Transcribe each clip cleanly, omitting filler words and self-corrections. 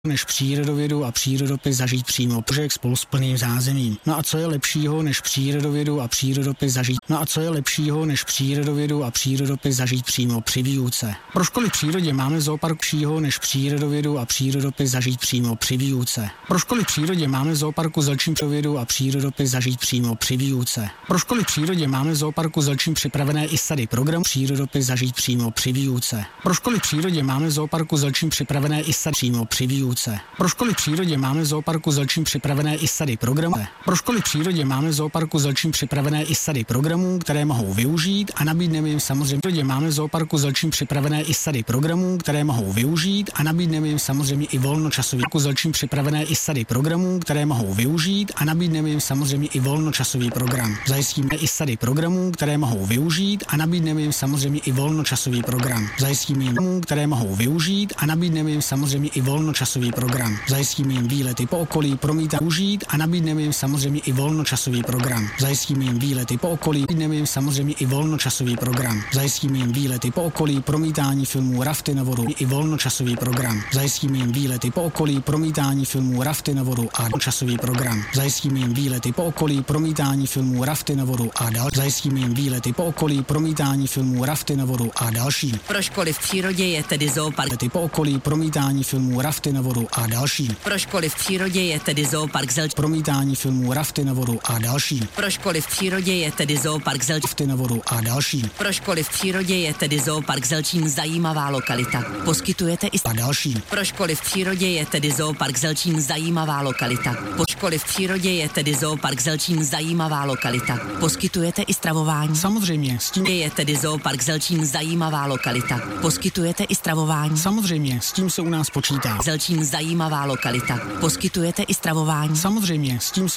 než přírodovědu a přírodopis zažít přímo projekt spolu s plným zázemím. No a co je lepšího než přírodovědu a přírodopis zažít? No a co je lepšího než přírodovědu a přírodopis zažít přímo při výuce? Pro školy v přírodě máme v zooparku lepšího než přírodovědu a přírodopis zažít přímo při výuce. Pro školy v přírodě máme v zooparku zelčím přírodovědu a přírodopis zažít přímo při výuce. Pro školy v přírodě máme v zooparku zelčím připravené i sady program přírodopis zažít přímo při výuce. Pro školy v přírodě máme v zooparku zelčím připravené i sady přímo při výuce. Pro školy v přírodě máme v zooparku zelčím připravené i sady programů. Pro školy v přírodě máme v zooparku zelčím připravené i sady programů, které mohou využít a nabídneme jim samozřejmě. Máme v zooparku zelčím připravené i sady programů, které mohou využít a nabídneme jim samozřejmě i volnočasový zelčím připravené i sady programů, které mohou využít a nabídneme jim samozřejmě i volnočasový program. Zajistíme i sady programů, které mohou využít a nabídneme jim samozřejmě i volnočasový program. Zajistíme jim, které mohou využít a nabídneme jim samozřejmě i volnočasový program. Zajistíme jim výlety po okolí, promítání užít a nabídneme jim samozřejmě i volnočasový program. Zajistíme jim výlety po okolí, nabídneme jim samozřejmě i volnočasový program. Zajistíme jim výlety po okolí, promítání filmů Rafty na vodu i volnočasový program. Zajistíme jim výlety po okolí, promítání filmů Rafty na vodu a časový program. Zajistíme jim výlety po okolí, promítání filmů Rafty na vodu a další. Zajistíme jim výlety po okolí, promítání filmů Rafty na vodu a další. Pro školy v přírodě je tedy zoopark. Výlety po okolí, promítání filmů Rafty na vodu a další. Pro školy v přírodě je tedy zoopark zelč. Promítání filmů Rafty na vodu a další. Pro školy v přírodě je tedy zoopark zelč. Rafty na vodu a další. Pro školy v přírodě je tedy zoopark Zelčín zajímavá lokalita. Poskytujete i a další. Pro školy v přírodě je tedy zoopark Zelčín zajímavá lokalita. Po školy v přírodě je tedy zoopark Zelčín zajímavá lokalita. Poskytujete i stravování? Samozřejmě, s tím je tedy zoopark Zelčín zajímavá lokalita. Poskytujete i stravování? Samozřejmě, s tím se u nás počítá. Zelčín zajímavá lokalita. Poskytujete i stravování? Samozřejmě, s tím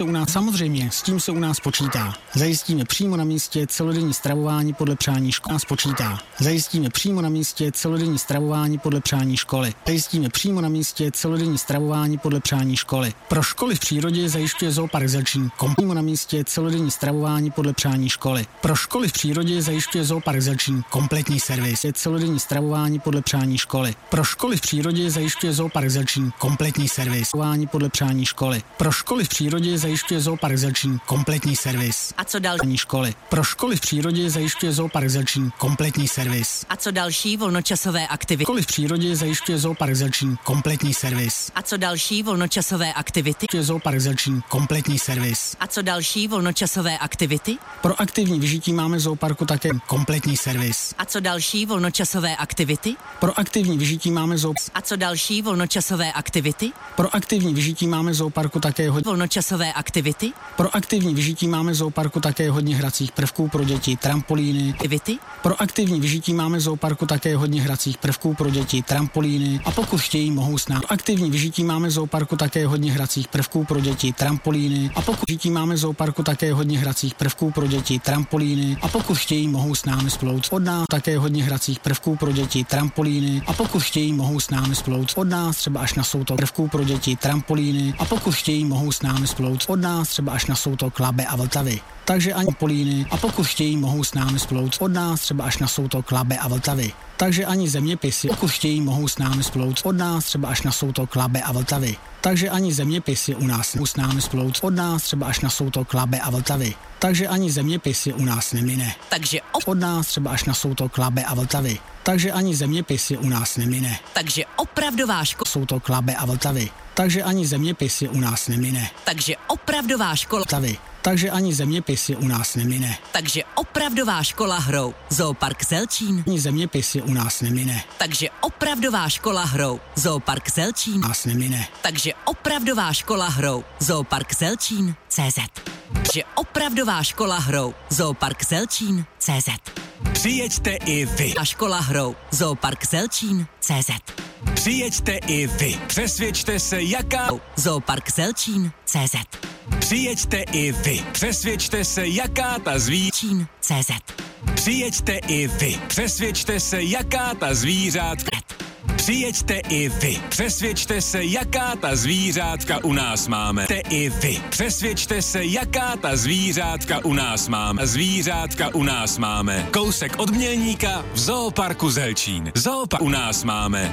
se u nás počítá. Zajistíme přímo na místě celodenní stravování podle přání školy. Nás počítá. Zajistíme přímo na místě celodenní stravování podle přání školy. Zajistíme přímo na místě celodenní stravování podle přání školy. Pro školy v přírodě zajišťuje zoopark Zelčín přímo na místě celodenní stravování podle přání školy. Pro školy v přírodě zajišťuje zoopark Zelčín kompletní servis. Je celodenní stravování podle přání školy. Pro školy v přírodě zajišťuje zoopark Zelčín kompletní servis. Podle přání školy. Pro školy v přírodě zajišťuje zoopark Zelčín kompletní servis. A co další? Školy. Pro školy v přírodě zajišťuje zoopark Zelčín kompletní servis. A co další volnočasové aktivity? Školy v přírodě zajišťuje zoopark Zelčín kompletní servis. A co další volnočasové aktivity? Zoopark Zelčín kompletní servis. A co další volnočasové aktivity? Pro aktivní vyžití máme v zooparku také kompletní servis. A co další volnočasové aktivity? Pro aktivní vyžití máme A co další volnočasové aktivity? Pro aktivní vyžití máme v zooparku také hodně volnočasové aktivity. Pro aktivní vyžití máme v zooparku také hodně hracích prvků pro děti, trampolíny. Aktivity. Pro aktivní vyžití máme v zooparku také hodně hracích prvků pro děti, trampolíny a pokud chtějí, mohou s námi. Pro aktivní vyžití máme v zooparku také hodně hracích prvků pro děti, trampolíny a pokud vyžití máme v zooparku také hodně hracích prvků pro děti, trampolíny a pokud chtějí, mohou s námi splout. Od nás také hodně hracích prvků pro děti, trampolíny a pokud chtějí, mohou s námi splout. Od nás třeba až na soutok prvků pro děti, trampolíny a pokud chtějí, mohou s námi splout. Od nás třeba až na soutok Labe a Vltavy. Takže ani políny a pokud chtějí, mohou s námi splout. Od nás třeba až na soutok Labe a Vltavy. Takže ani zeměpisy, pokud chtějí, mohou s námi splout. Od nás třeba až na soutok Labe a Vltavy. Takže ani zeměpisy u nás mohou s námi splout. Od nás třeba až na soutok Labe a Vltavy. Takže ani zeměpisy u nás nemine. Takže od nás třeba až na soutok Labe a Vltavy. Takže ani zeměpisy u nás nemine. Takže opravdová škola. Soutok Labe a Vltavy. Takže ani zeměpisy u nás nemine. Takže opravdová škola. Vltavy. Takže ani zeměpisy u nás nemine. Takže opravdová škola hrou. Zoopark Zelčín. Ani zeměpisy u nás nemine. Takže opravdová škola hrou. Zoopark Zelčín. Nás nemine. Takže opravdová škola hrou. Zoopark Zelčín. CZ. Takže opravdová škola hrou. Zoopark Zelčín. CZ. Přijeďte i vy. A škola hrou. Zoopark Zelčín. CZ. Přijeďte i vy. Přesvědčte se, jaká... Zoopark Zelčín. CZ. Přijeďte i vy. Přesvědčte se, jaká ta Čín. CZ. Přijeďte i vy. Přesvědčte se, jaká ta zvířátka... Přijeďte i vy. Přesvědčte se, jaká ta zvířátka u nás máme. I vy. Přesvědčte se, jaká ta zvířátka u nás máme. Zvířátka u nás máme. Kousek od Mělníka v zooparku Zelčín. Zoopark u nás máme.